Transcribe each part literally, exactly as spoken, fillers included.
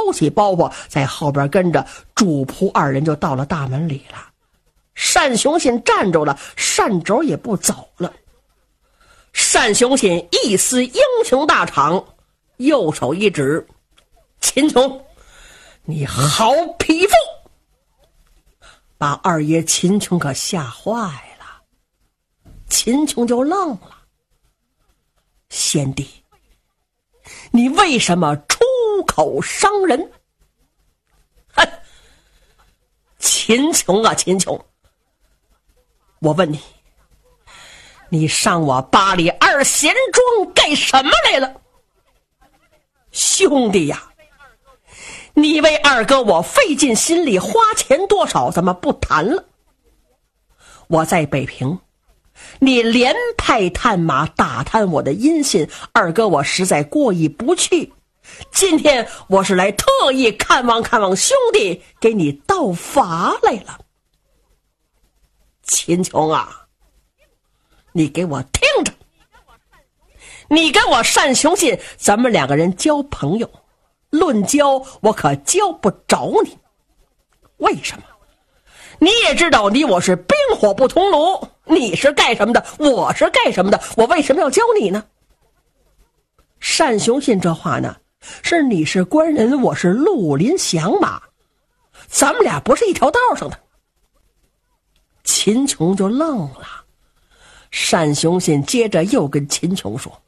抄起包袱，在后边跟着主仆二人就到了大门里了。单雄信站住了，单轴也不走了。单雄信一丝英雄大场，右手一指：“秦琼，你好匹夫！”把二爷秦琼可吓坏了。秦琼就愣了：“贤弟，你为什么出口伤人？”哼！秦琼啊秦琼，我问你，你上我八里二贤庄干什么来了？兄弟呀，你为二哥我费尽心力，花钱多少咱们不谈了。我在北平，你连派探马打探我的音信，二哥我实在过意不去。今天我是来特意看望看望兄弟，给你道罚来了。秦琼啊，你给我听着，你跟我单雄信，咱们两个人交朋友，论交我可交不着你。为什么？你也知道你我是冰火不同炉，你是干什么的，我是干什么的，我为什么要教你呢？单雄信这话呢，是你是官人，我是绿林响马，咱们俩不是一条道上的。秦琼就愣了。单雄信接着又跟秦琼说：“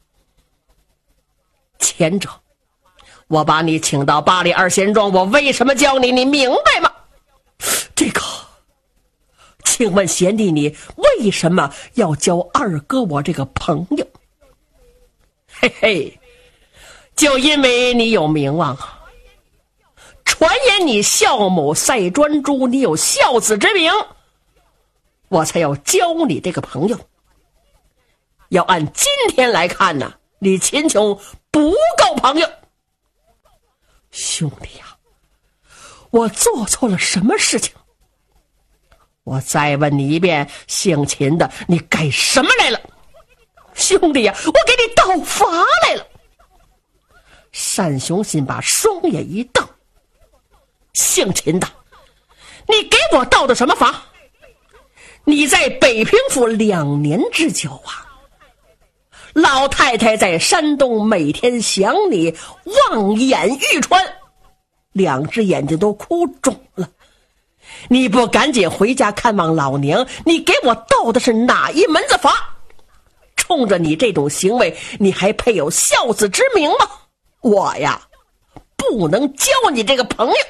前者，我把你请到八里二贤庄，我为什么教你？你明白吗？这个，请问贤弟，你为什么要教二哥我这个朋友？嘿嘿，就因为你有名望啊，传言你孝母赛专诸，你有孝子之名，我才要教你这个朋友。要按今天来看呢，你秦琼不够朋友。兄弟呀，我做错了什么事情？我再问你一遍，姓秦的，你干什么来了？兄弟呀，我给你道罚来了。单雄信把双眼一瞪：姓秦的，你给我道的什么罚？你在北平府两年之久啊，老太太在山东每天想你，望眼欲穿，两只眼睛都哭肿了。你不赶紧回家看望老娘，你给我道的是哪一门子罚？冲着你这种行为，你还配有孝子之名吗？我呀，不能交你这个朋友。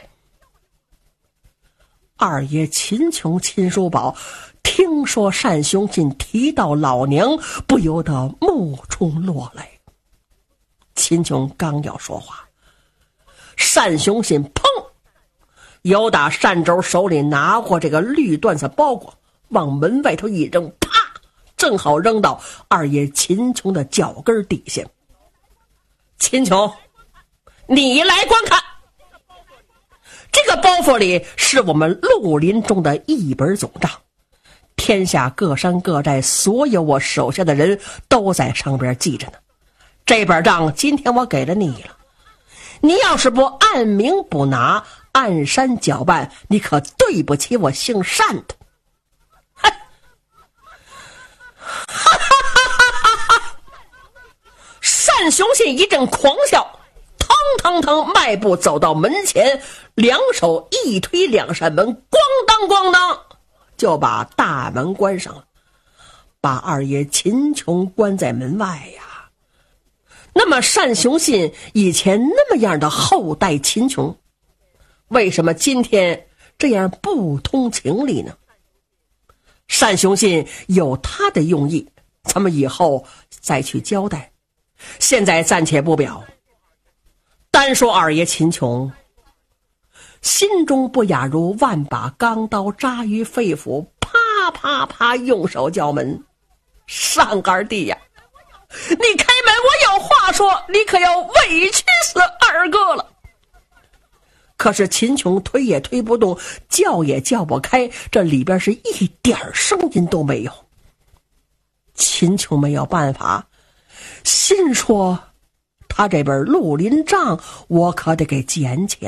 二爷秦琼秦叔宝听说单雄信提到老娘，不由得目中落泪。秦琼刚要说话，单雄信砰，由打单轴手里拿过这个绿缎子包裹，往门外头一扔，啪，正好扔到二爷秦琼的脚跟底下。秦琼，你来观看。这个包袱里是我们绿林中的一本总账，天下各山各寨所有我手下的人都在上边记着呢。这本账今天我给了你了，你要是不按名不拿，按山搅拌，你可对不起我姓单的。哼！哈哈哈哈哈！单雄信一阵狂笑，腾腾腾迈步走到门前，两手一推两扇门，咣当咣当就把大门关上了，把二爷秦琼关在门外呀。那么单雄信以前那么样的厚待秦琼，为什么今天这样不通情理呢？单雄信有他的用意，咱们以后再去交代，现在暂且不表。单说二爷秦琼心中不亚如万把钢刀扎于肺腑，啪啪啪用手叫门：单二弟呀，你开门，我有话说，你可要委屈死二哥了。可是秦琼推也推不动，叫也叫不开，这里边是一点声音都没有。秦琼没有办法，心说他这本绿林账我可得给捡起来。